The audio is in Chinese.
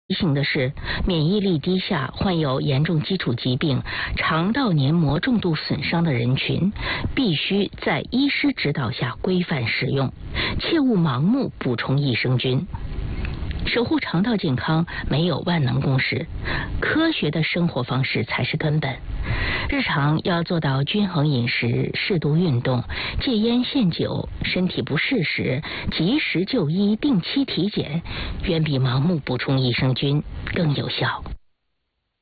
提醒的是，免疫力低下、患有严重基础疾病、肠道黏膜重度损伤的人群，必须在医师指导下规范使用，切勿盲目补充益生菌。守护肠道健康没有万能公式，科学的生活方式才是根本。日常要做到均衡饮食、适度运动、戒烟限酒，身体不适时及时就医、定期体检，远比盲目补充益生菌更有效。